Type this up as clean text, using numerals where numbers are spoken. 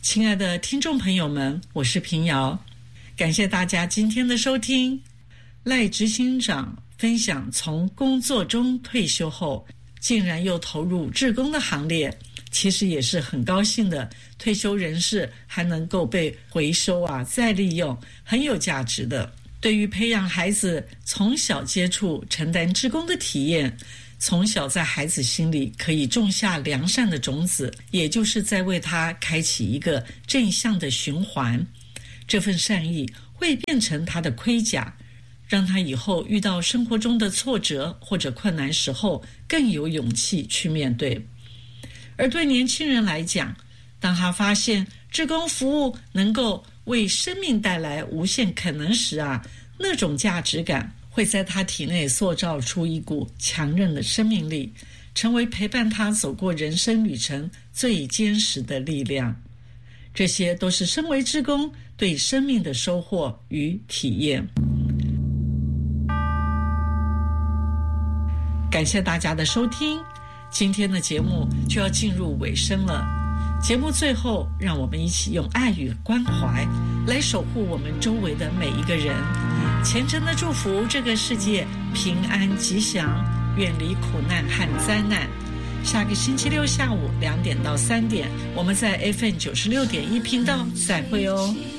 亲爱的听众朋友们，我是平遥，感谢大家今天的收听。赖执行长分享从工作中退休后，竟然又投入志工的行列，其实也是很高兴的。退休人士还能够被回收再利用，很有价值的。对于培养孩子从小接触承担志工的体验，从小在孩子心里可以种下良善的种子，也就是在为他开启一个正向的循环。这份善意会变成他的盔甲，让他以后遇到生活中的挫折或者困难时候更有勇气去面对。而对年轻人来讲，当他发现志工服务能够为生命带来无限可能时那种价值感会在他体内塑造出一股强韧的生命力，成为陪伴他走过人生旅程最坚实的力量。这些都是身为志工对生命的收获与体验。感谢大家的收听，今天的节目就要进入尾声了。节目最后，让我们一起用爱与关怀来守护我们周围的每一个人，虔诚的祝福这个世界平安吉祥，远离苦难和灾难。下个星期六下午2点到3点，我们在 FM96.1频道再会哦。